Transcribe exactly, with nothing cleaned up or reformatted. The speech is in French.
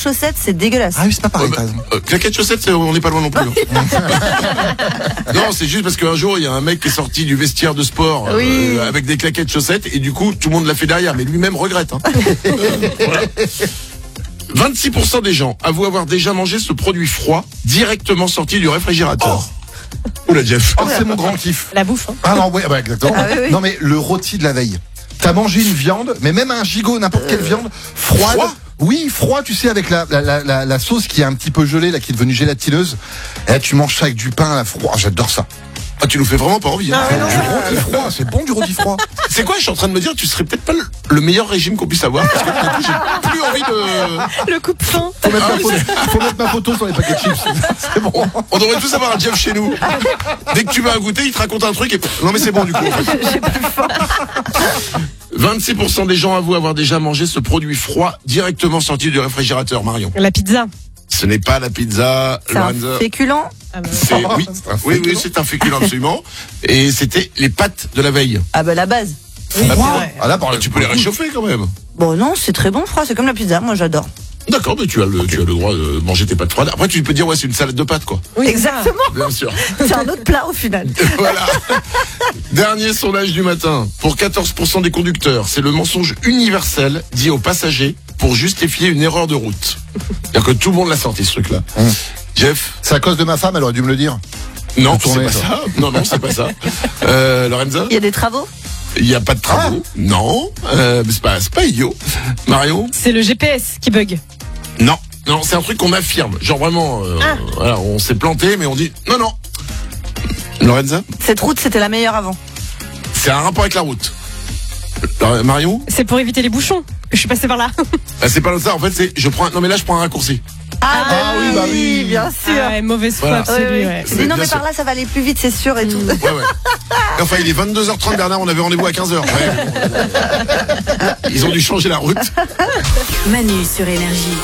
chaussettes, c'est dégueulasse. Ah oui, c'est pas pareil, Ouais, t'as bah, raison. euh, claquettes chaussettes, c'est- on n'est pas loin non plus. hein. Non, c'est juste parce qu'un jour, il y a un mec qui est sorti du vestiaire de sport euh, Oui. avec des claquettes chaussettes et du coup, tout le monde l'a fait derrière, mais lui-même regrette. Hein. Euh, voilà. vingt-six pour cent des gens avouent avoir déjà mangé ce produit froid directement sorti du réfrigérateur. Oula, Jeff. Oh, c'est mon grand kiff. La bouffe. Hein. Ah non, ouais, bah, exactement. Ah oui, oui. Non, mais le rôti de la veille. T'as mangé une viande, mais même un gigot, n'importe quelle viande, froide. Froid Oui, froid, tu sais, avec la, la, la, la, la sauce qui est un petit peu gelée, là, qui est devenue gélatineuse. Et là, tu manges ça avec du pain, là, froid. Ah, j'adore ça. Ah, tu nous fais vraiment pas envie. Hein. Du rôti froid, c'est bon du rôti froid. C'est quoi, je suis en train de me dire, tu serais peut-être pas le, le meilleur régime qu'on puisse avoir. Parce que tout d'un coup, j'ai plus envie de... Le coupe-fin. Faut mettre, Ah ma oui, photo, faut mettre ma photo sur les paquets de chips. C'est bon. On devrait tous avoir un Jeff chez nous. Dès que tu vas goûter, il te raconte un truc et... Non mais c'est bon du coup. En fait. J'ai plus faim. vingt-six pour cent des gens avouent avoir déjà mangé ce produit froid directement sorti du réfrigérateur, Marion. La pizza. Ce n'est pas la pizza, C'est un Lorenza. féculent. Ah bah. C'est, oui, C'est un oui, féculent. oui, c'est un féculent absolument. Et c'était les pâtes de la veille. Ah bah la base. Oui, c'est Froid. vrai. Ah, là, par Ah, tu peux les réchauffer quand même. Bon non, c'est très bon froid, c'est comme la pizza, moi j'adore. D'accord, mais tu as le, tu as le droit de manger tes pâtes froides. Après, tu peux dire, ouais, c'est une salade de pâtes, quoi. Oui, Exactement. Bien sûr. C'est un autre plat au final. Voilà. Dernier sondage du matin. Pour quatorze pour cent des conducteurs, c'est le mensonge universel dit aux passagers pour justifier une erreur de route. C'est-à-dire que tout le monde l'a sorti, ce truc-là. Hum. Jeff? C'est à cause de ma femme, elle aurait dû me le dire. Non, De tourner, c'est pas ça. ça. Non, non, c'est pas ça. Euh, Lorenza? Il y a des travaux. Il n'y a pas de travaux. Non. Euh, mais c'est pas, c'est pas idiot. Mario? C'est le G P S qui bug. Non. Non, c'est un truc qu'on affirme. Genre vraiment, euh, Ah. voilà, on s'est planté, mais on dit non, non. Lorenza? Cette route, c'était la meilleure avant. C'est un rapport avec la route. Euh, Mario? C'est pour éviter les bouchons que je suis passée par là. Ah, c'est pas ça. En fait, c'est, je prends, un- non, mais là, je prends un raccourci. Ah, Ah oui, bah oui. bien sûr. Ah ouais, mauvaise foi Voilà. absolue. Oui, oui. Ouais. Tu dis non Bien mais sûr. par là ça va aller plus vite, c'est sûr et tout. Ouais, ouais. Et enfin, il est vingt-deux heures trente, Bernard, on avait rendez-vous à quinze heures. Ouais. Ils ont dû changer la route. Manu sur Énergie.